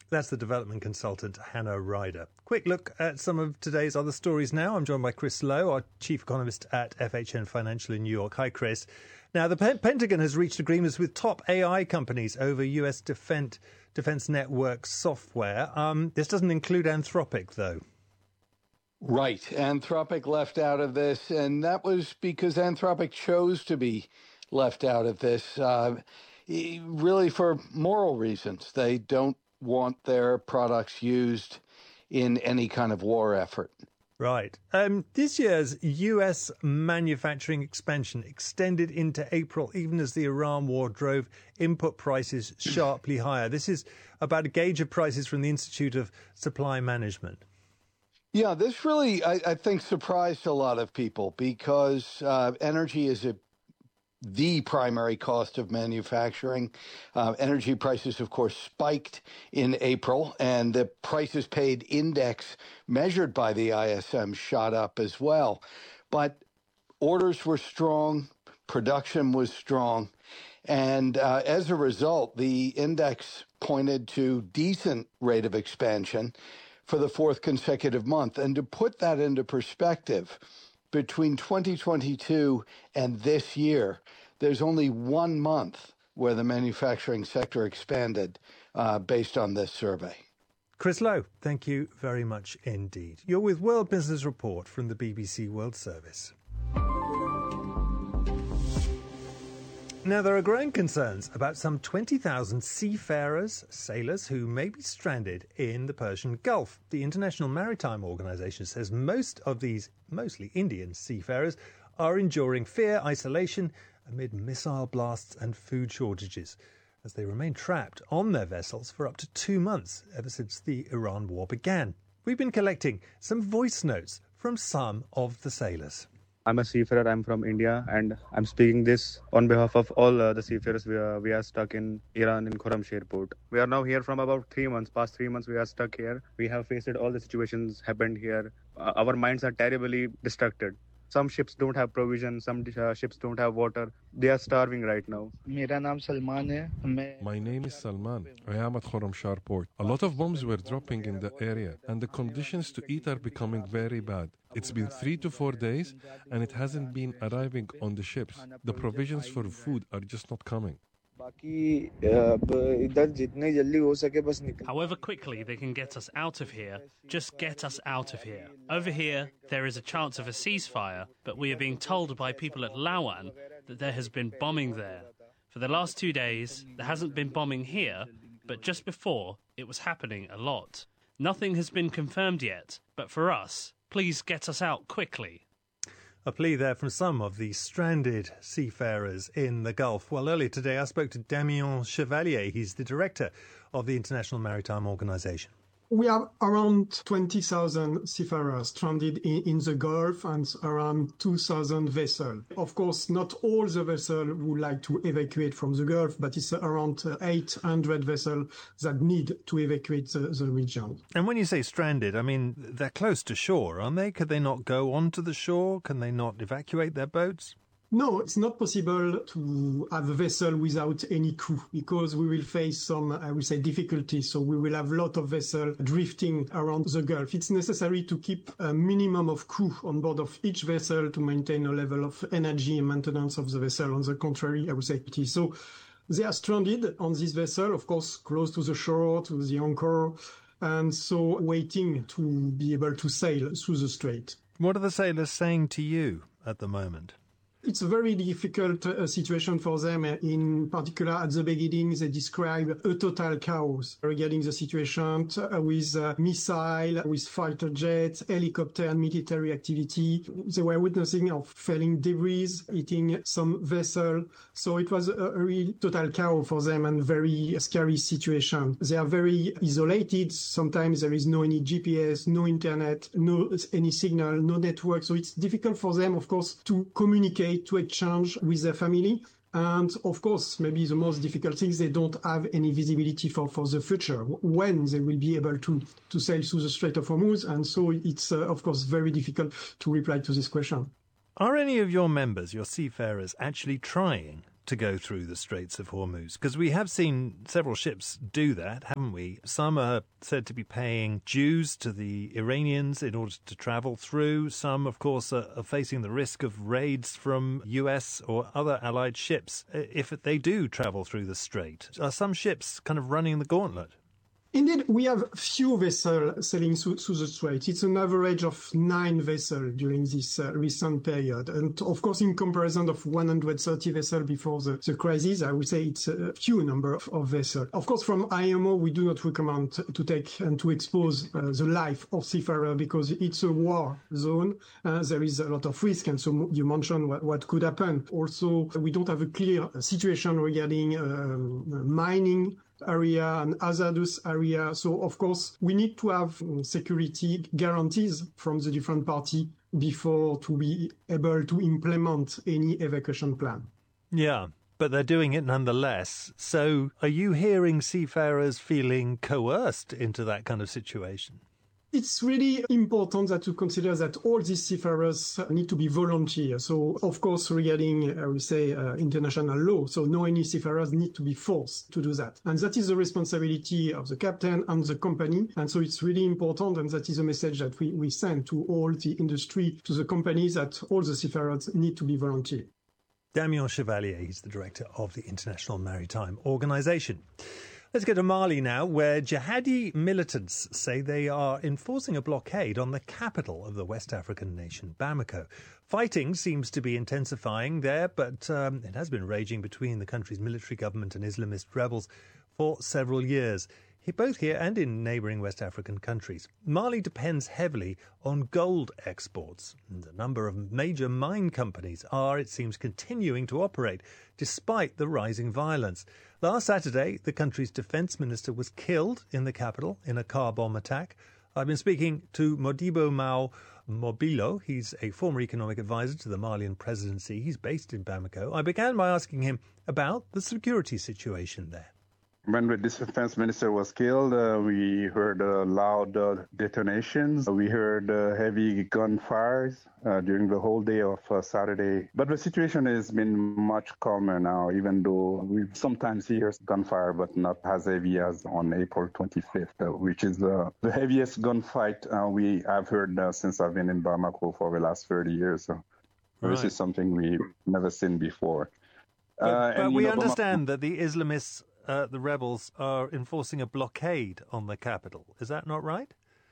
That's the development consultant, Hannah Ryder. Quick look at some of today's other stories now. I'm joined by Chris Lowe, our chief economist at FHN Financial in New York. Hi, Chris. Now, the Pentagon has reached agreements with top AI companies over US defense network software. This doesn't include Anthropic, though. Right. Anthropic left out of this, and that was because Anthropic chose to be left out of this, really for moral reasons. They don't want their products used in any kind of war effort. Right. This year's US manufacturing expansion extended into April, even as the Iran war drove input prices sharply higher. This is about a gauge of prices from the Institute of Supply Management. Yeah, this really, I think, surprised a lot of people because energy is the primary cost of manufacturing. Energy prices, of course, spiked in April, and the prices paid index measured by the ISM shot up as well. But orders were strong, production was strong, and as a result, the index pointed to decent rate of expansion for the fourth consecutive month. And to put that into perspective, between 2022 and this year, there's only 1 month where the manufacturing sector expanded based on this survey. Chris Lowe, thank you very much indeed. You're with World Business Report from the BBC World Service. Now, there are growing concerns about some 20,000 seafarers, sailors, who may be stranded in the Persian Gulf. The International Maritime Organization says most of these, mostly Indian seafarers, are enduring fear, isolation, amid missile blasts and food shortages, as they remain trapped on their vessels for up to 2 months, ever since the Iran war began. We've been collecting some voice notes from some of the sailors. I'm a seafarer. I'm from India, and I'm speaking this on behalf of all the seafarers. We are stuck in Iran in Khorramshahr port. We are now here from about 3 months. Past 3 months, we are stuck here. We have faced all the situations happened here. Our minds are terribly distracted. Some ships don't have provision. Some ships don't have water. They are starving right now. My name is Salman. I am at Khorramshahr port. A lot of bombs were dropping in the area, and the conditions to eat are becoming very bad. It's been 3 to 4 days, and it hasn't been arriving on the ships. The provisions for food are just not coming. However quickly they can get us out of here, just get us out of here. Over here, there is a chance of a ceasefire, but we are being told by people at Lawan that there has been bombing there. For the last 2 days, there hasn't been bombing here, but just before, it was happening a lot. Nothing has been confirmed yet, but for us, please get us out quickly. A plea there from some of the stranded seafarers in the Gulf. Well, earlier today I spoke to Damien Chevalier. He's the director of the International Maritime Organization. We have around 20,000 seafarers stranded in the Gulf and around 2,000 vessels. Of course, not all the vessels would like to evacuate from the Gulf, but it's around 800 vessels that need to evacuate the region. And when you say stranded, I mean, they're close to shore, aren't they? Could they not go onto the shore? Can they not evacuate their boats? No, it's not possible to have a vessel without any crew because we will face some, I would say, difficulties. So we will have a lot of vessels drifting around the Gulf. It's necessary to keep a minimum of crew on board of each vessel to maintain a level of energy and maintenance of the vessel. On the contrary, I would say, so they are stranded on this vessel, of course, close to the shore, to the anchor, and so waiting to be able to sail through the strait. What are the sailors saying to you at the moment? It's a very difficult situation for them. In particular, at the beginning, they describe a total chaos regarding the situation with missile, with fighter jets, helicopter and military activity. They were witnessing of falling debris, hitting some vessel. So it was a real total chaos for them and very scary situation. They are very isolated. Sometimes there is no any GPS, no internet, no any signal, no network. So it's difficult for them, of course, to communicate, to exchange with their family. And of course, maybe the most difficult thing is they don't have any visibility for the future, when they will be able to sail through the Strait of Hormuz. And so it's, of course, very difficult to reply to this question. Are any of your members, your seafarers, actually trying to go through the Straits of Hormuz? Because we have seen several ships do that, haven't we? Some are said to be paying dues to the Iranians in order to travel through. Some, of course, are facing the risk of raids from US or other allied ships if they do travel through the strait. Are some ships kind of running the gauntlet? Indeed, we have few vessels sailing through the strait. It's an average of 9 vessels during this recent period. And of course, in comparison of 130 vessels before the crisis, I would say it's a few number of vessels. Of course, from IMO, we do not recommend to take and to expose the life of seafarers because it's a war zone. There is a lot of risk. And so you mentioned what could happen. Also, we don't have a clear situation regarding mining area and hazardous area. So, of course, we need to have security guarantees from the different parties before to be able to implement any evacuation plan. Yeah, but they're doing it nonetheless. So are you hearing seafarers feeling coerced into that kind of situation? It's really important that to consider that all these seafarers need to be volunteer. So, of course, regarding, I would say, international law, so no any seafarers need to be forced to do that. And that is the responsibility of the captain and the company. And so it's really important, and that is a message that we send to all the industry, to the companies, that all the seafarers need to be volunteer. Damien Chevalier, he's the director of the International Maritime Organization. Let's go to Mali now, where jihadi militants say they are enforcing a blockade on the capital of the West African nation, Bamako. Fighting seems to be intensifying there, but it has been raging between the country's military government and Islamist rebels for several years, both here and in neighbouring West African countries. Mali depends heavily on gold exports, and a number of major mine companies are, it seems, continuing to operate despite the rising violence. Last Saturday, the country's defence minister was killed in the capital in a car bomb attack. I've been speaking to Modibo Mao Mobilo. He's a former economic advisor to the Malian presidency. He's based in Bamako. I began by asking him about the security situation there. When the defense minister was killed, we heard loud detonations. We heard heavy gunfires during the whole day of Saturday. But the situation has been much calmer now, even though we sometimes hear gunfire, but not as heavy as on April 25th, which is the heaviest gunfight we have heard since I've been in Bamako for the last 30 years. So This is something we've never seen before. But we understand that the Islamists, the rebels, are enforcing a blockade on the capital. Is that not right?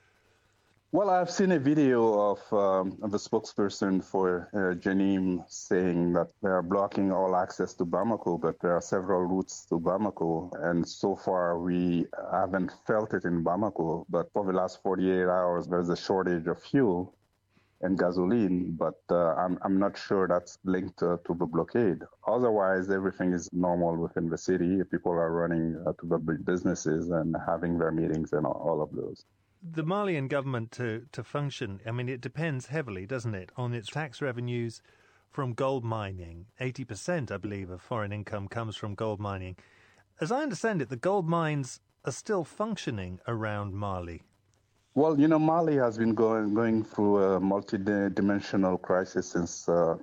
Well, I've seen a video of the spokesperson for Jenim saying that they are blocking all access to Bamako, but there are several routes to Bamako. And so far, we haven't felt it in Bamako. But for the last 48 hours, there's a shortage of fuel and gasoline, but I'm not sure that's linked to the blockade. Otherwise, everything is normal within the city. People are running to the businesses and having their meetings and all of those. The Malian government to function, I mean, it depends heavily, doesn't it, on its tax revenues from gold mining. 80%, I believe, of foreign income comes from gold mining. As I understand it, the gold mines are still functioning around Mali. Well, you know, Mali has been going through a multi-dimensional crisis since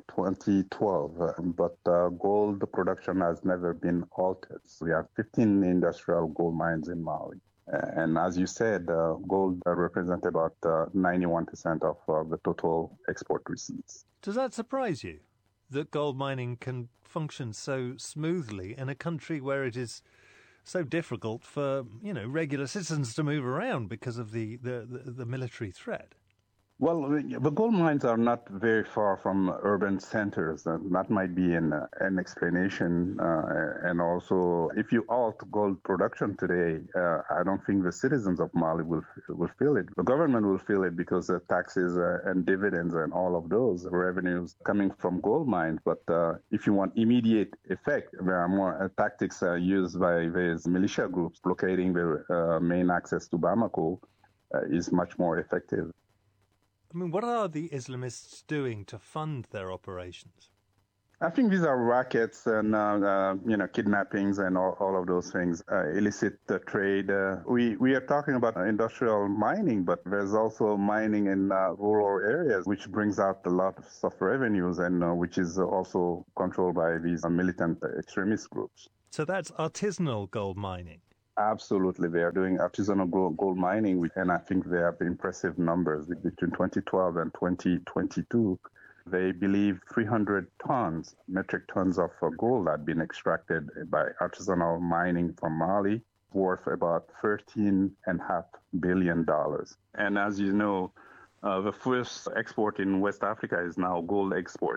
2012, but gold production has never been altered. So we have 15 industrial gold mines in Mali. And as you said, gold represents about 91% of the total export receipts. Does that surprise you, that gold mining can function so smoothly in a country where it is so difficult for, regular citizens to move around because of the military threat? Well, the gold mines are not very far from urban centers. That might be an explanation. And also, if you halt gold production today, I don't think the citizens of Mali will feel it. The government will feel it because of taxes and dividends and all of those revenues coming from gold mines. But if you want immediate effect, there are more tactics used by these militia groups. Blockading the main access to Bamako is much more effective. I mean, what are the Islamists doing to fund their operations? I think these are rackets and kidnappings and all of those things, illicit trade. We are talking about industrial mining, but there's also mining in rural areas, which brings out a lot of revenues and which is also controlled by these militant extremist groups. So that's artisanal gold mining. Absolutely. They are doing artisanal gold mining, and I think they have impressive numbers. Between 2012 and 2022, they believe 300 metric tons of gold had been extracted by artisanal mining from Mali, worth about $13.5 billion. And as you know, the first export in West Africa is now gold export.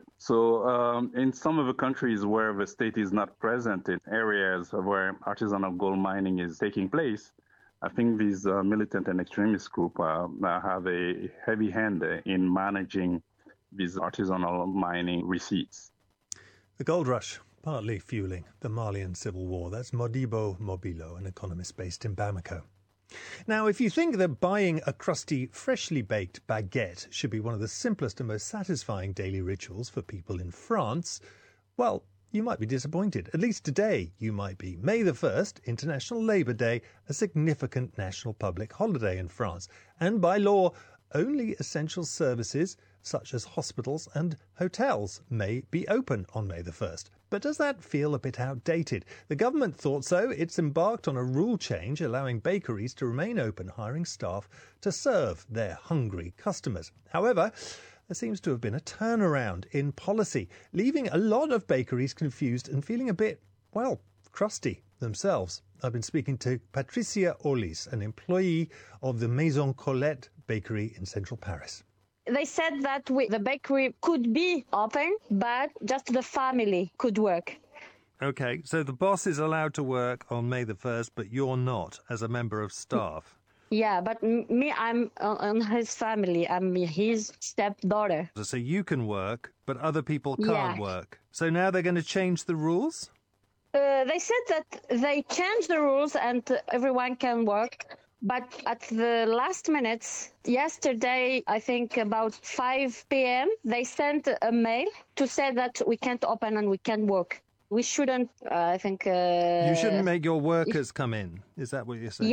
So in some of the countries where the state is not present, in areas where artisanal gold mining is taking place, I think these militant and extremist groups have a heavy hand in managing these artisanal mining receipts. The gold rush, partly fueling the Malian civil war. That's Modibo Mobilo, an economist based in Bamako. Now, if you think that buying a crusty, freshly baked baguette should be one of the simplest and most satisfying daily rituals for people in France, well, you might be disappointed. At least today you might be. May the 1st, International Labour Day, a significant national public holiday in France. And by law, only essential services such as hospitals and hotels may be open on May the 1st. But does that feel a bit outdated? The government thought so. It's embarked on a rule change allowing bakeries to remain open, hiring staff to serve their hungry customers. However, there seems to have been a turnaround in policy, leaving a lot of bakeries confused and feeling a bit, well, crusty themselves. I've been speaking to Patricia Orlis, an employee of the Maison Colette bakery in central Paris. They said that the bakery could be open, but just the family could work. Okay, so the boss is allowed to work on May the 1st, but you're not as a member of staff. Yeah, but me, I'm on his family. I'm his stepdaughter. So you can work, but other people can't work. So now they're going to change the rules? They said that they changed the rules and everyone can work. But at the last minutes, yesterday, I think about 5 p.m., they sent a mail to say that we can't open and we can't work. We shouldn't, I think... you shouldn't make your workers come in. Is that what you're saying?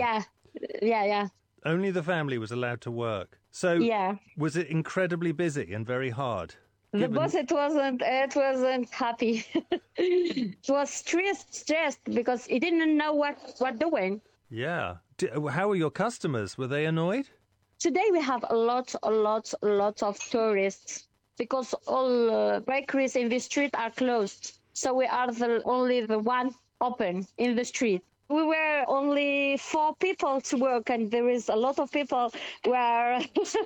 Yeah. Only the family was allowed to work. So was it incredibly busy and very hard? The boss, it wasn't happy. It was stressed because he didn't know what doing. Yeah. How were your customers? Were they annoyed? Today we have a lot of tourists because all bakeries in the street are closed. So we are only the one open in the street. We were only 4 people to work, and there is a lot of people who are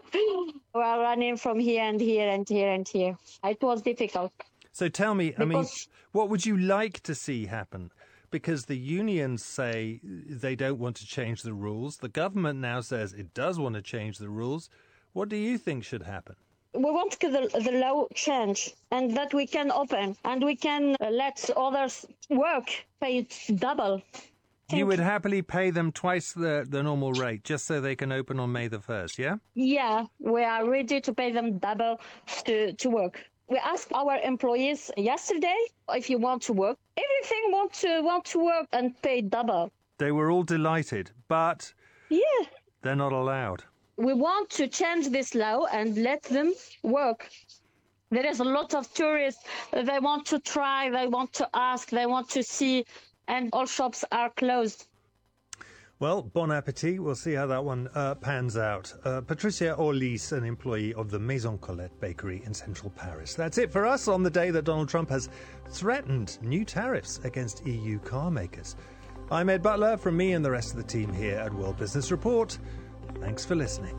running from here and here and here and here. It was difficult. So tell me, what would you like to see happen? Because the unions say they don't want to change the rules. The government now says it does want to change the rules. What do you think should happen? We want the law change and that we can open and we can let others work, pay double. You would happily pay them twice the normal rate just so they can open on May the 1st, yeah? Yeah, we are ready to pay them double to work. We asked our employees yesterday if you want to work. Everything want to work and pay double. They were all delighted, but they're not allowed. We want to change this law and let them work. There is a lot of tourists. They want to try, they want to ask, they want to see, and all shops are closed. Well, bon appetit. We'll see how that one pans out. Patricia Orlis, an employee of the Maison Colette bakery in central Paris. That's it for us on the day that Donald Trump has threatened new tariffs against EU car makers. I'm Ed Butler, from me and the rest of the team here at World Business Report. Thanks for listening.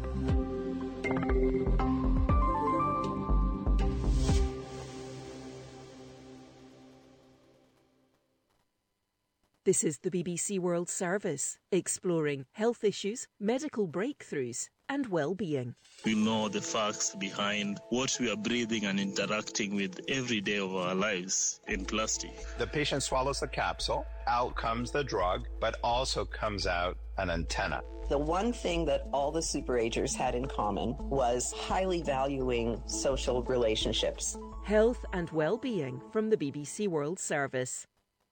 This is the BBC World Service, exploring health issues, medical breakthroughs and well-being. We know the facts behind what we are breathing and interacting with every day of our lives in plastic. The patient swallows the capsule, out comes the drug, but also comes out an antenna. The one thing that all the superagers had in common was highly valuing social relationships. Health and well-being from the BBC World Service.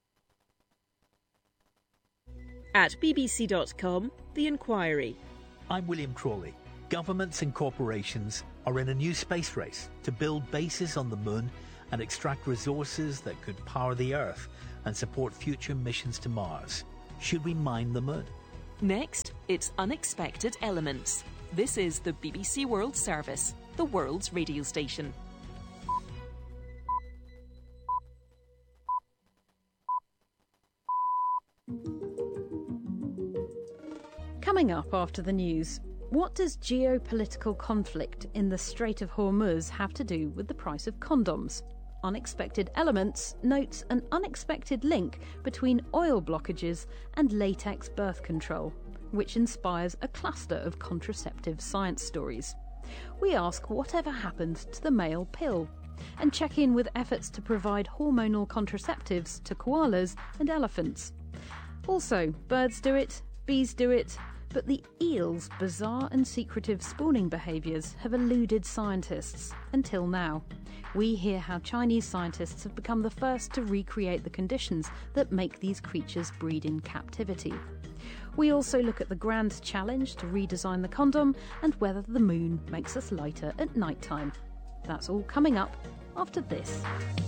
At bbc.com, The Inquiry. I'm William Crawley. Governments and corporations are in a new space race to build bases on the moon and extract resources that could power the Earth and support future missions to Mars. Should we mine the moon? Next, it's Unexpected Elements. This is the BBC World Service, the world's radio station. Coming up after the news, what does geopolitical conflict in the Strait of Hormuz have to do with the price of condoms? Unexpected Elements notes an unexpected link between oil blockages and latex birth control, which inspires a cluster of contraceptive science stories. We ask whatever happened to the male pill, and check in with efforts to provide hormonal contraceptives to koalas and elephants. Also, birds do it, bees do it, but the eel's bizarre and secretive spawning behaviours have eluded scientists until now. We hear how Chinese scientists have become the first to recreate the conditions that make these creatures breed in captivity. We also look at the grand challenge to redesign the condom and whether the moon makes us lighter at night time. That's all coming up after this.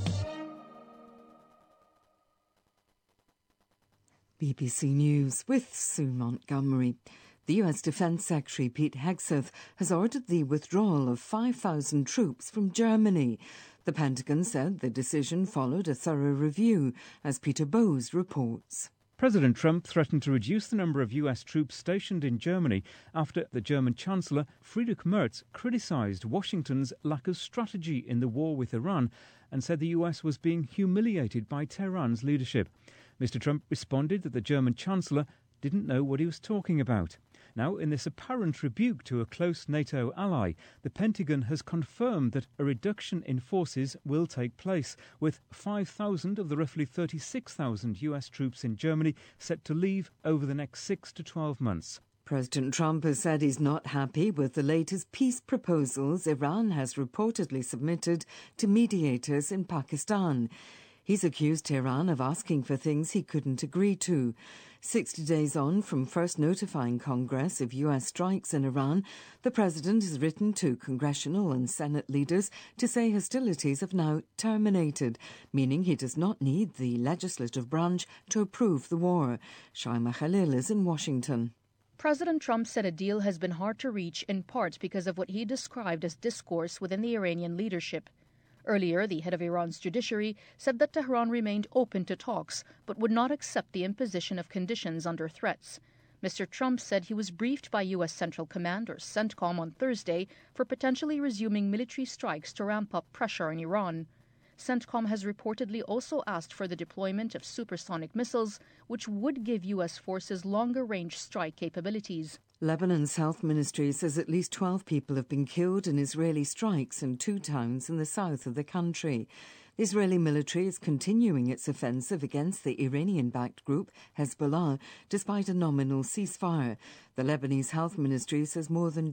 BBC News with Sue Montgomery. The US Defence Secretary Pete Hegseth has ordered the withdrawal of 5,000 troops from Germany. The Pentagon said the decision followed a thorough review, as Peter Bowes reports. President Trump threatened to reduce the number of US troops stationed in Germany after the German Chancellor Friedrich Merz criticised Washington's lack of strategy in the war with Iran and said the US was being humiliated by Tehran's leadership. Mr. Trump responded that the German Chancellor didn't know what he was talking about. Now, in this apparent rebuke to a close NATO ally, the Pentagon has confirmed that a reduction in forces will take place, with 5,000 of the roughly 36,000 US troops in Germany set to leave over the next 6 to 12 months. President Trump has said he's not happy with the latest peace proposals Iran has reportedly submitted to mediators in Pakistan. He's accused Tehran of asking for things he couldn't agree to. 60 days on from first notifying Congress of US strikes in Iran, the president has written to congressional and Senate leaders to say hostilities have now terminated, meaning he does not need the legislative branch to approve the war. Shaima Khalil is in Washington. President Trump said a deal has been hard to reach in part because of what he described as discourse within the Iranian leadership. Earlier, the head of Iran's judiciary said that Tehran remained open to talks, but would not accept the imposition of conditions under threats. Mr. Trump said he was briefed by U.S. Central Command, or CENTCOM, on Thursday for potentially resuming military strikes to ramp up pressure on Iran. CENTCOM has reportedly also asked for the deployment of supersonic missiles, which would give U.S. forces longer-range strike capabilities. Lebanon's health ministry says at least 12 people have been killed in Israeli strikes in 2 towns in the south of the country. The Israeli military is continuing its offensive against the Iranian-backed group Hezbollah, despite a nominal ceasefire. The Lebanese health ministry says more than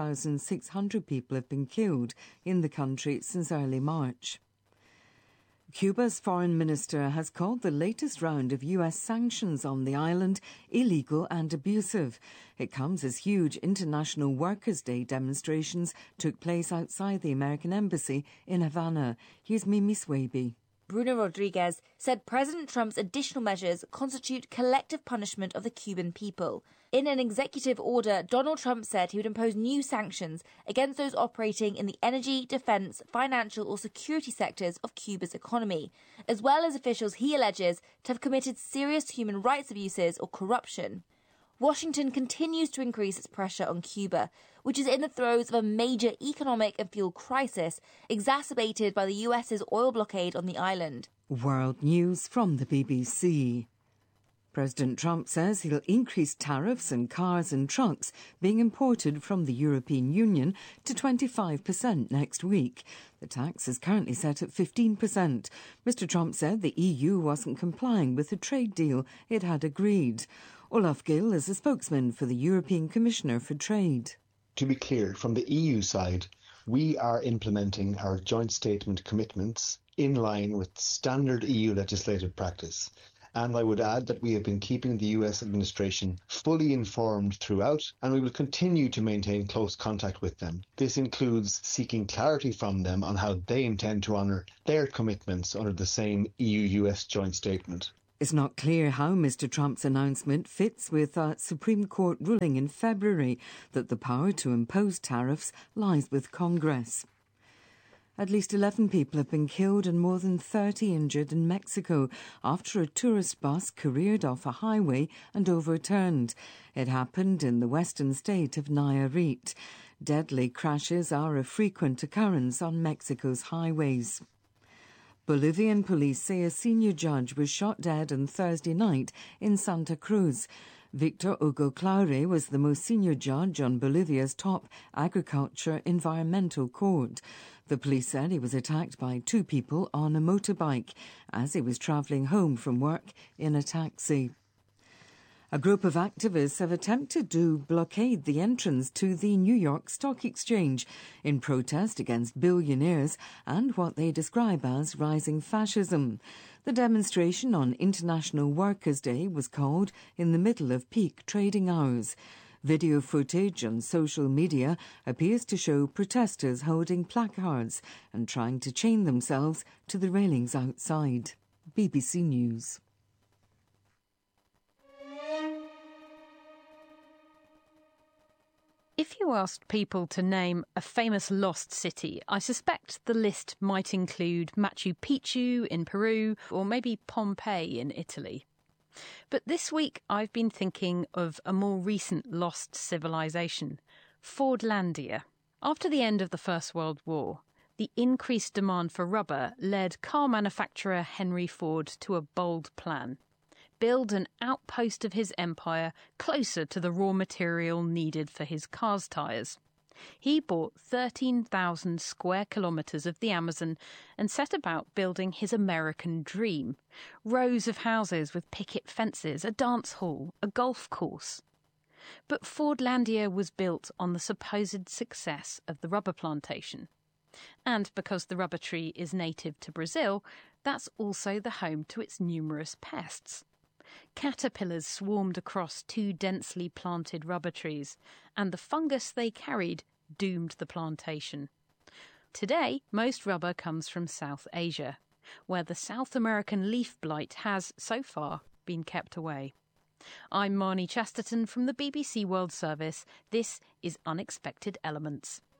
2,600 people have been killed in the country since early March. Cuba's foreign minister has called the latest round of US sanctions on the island illegal and abusive. It comes as huge International Workers' Day demonstrations took place outside the American embassy in Havana. Here's Mimi Swaby. Bruno Rodriguez said President Trump's additional measures constitute collective punishment of the Cuban people. In an executive order, Donald Trump said he would impose new sanctions against those operating in the energy, defense, financial or security sectors of Cuba's economy, as well as officials he alleges to have committed serious human rights abuses or corruption. Washington continues to increase its pressure on Cuba, which is in the throes of a major economic and fuel crisis exacerbated by the US's oil blockade on the island. World News from the BBC. President Trump says he'll increase tariffs on cars and trucks being imported from the European Union to 25% next week. The tax is currently set at 15%. Mr. Trump said the EU wasn't complying with the trade deal it had agreed. Olaf Gill is a spokesman for the European Commissioner for Trade. To be clear, from the EU side, we are implementing our joint statement commitments in line with standard EU legislative practice. And I would add that we have been keeping the US administration fully informed throughout, and we will continue to maintain close contact with them. This includes seeking clarity from them on how they intend to honour their commitments under the same EU-US joint statement. It's not clear how Mr. Trump's announcement fits with a Supreme Court ruling in February that the power to impose tariffs lies with Congress. At least 11 people have been killed and more than 30 injured in Mexico after a tourist bus careered off a highway and overturned. It happened in the western state of Nayarit. Deadly crashes are a frequent occurrence on Mexico's highways. Bolivian police say a senior judge was shot dead on Thursday night in Santa Cruz. Victor Hugo Claure was the most senior judge on Bolivia's top agriculture environmental court. The police said he was attacked by two people on a motorbike as he was travelling home from work in a taxi. A group of activists have attempted to blockade the entrance to the New York Stock Exchange in protest against billionaires and what they describe as rising fascism. The demonstration on International Workers' Day was called in the middle of peak trading hours. Video footage on social media appears to show protesters holding placards and trying to chain themselves to the railings outside. BBC News. If you asked people to name a famous lost city, I suspect the list might include Machu Picchu in Peru or maybe Pompeii in Italy. But this week I've been thinking of a more recent lost civilization, Fordlandia. After the end of the First World War, the increased demand for rubber led car manufacturer Henry Ford to a bold plan: build an outpost of his empire closer to the raw material needed for his car's tyres. He bought 13,000 square kilometres of the Amazon and set about building his American dream. Rows of houses with picket fences, a dance hall, a golf course. But Fordlandia was built on the supposed success of the rubber plantation. And because the rubber tree is native to Brazil, that's also the home to its numerous pests. Caterpillars swarmed across two densely planted rubber trees, and the fungus they carried doomed the plantation. Today, most rubber comes from South Asia, where the South American leaf blight has, so far, been kept away. I'm Marnie Chesterton from the BBC World Service. This is Unexpected Elements.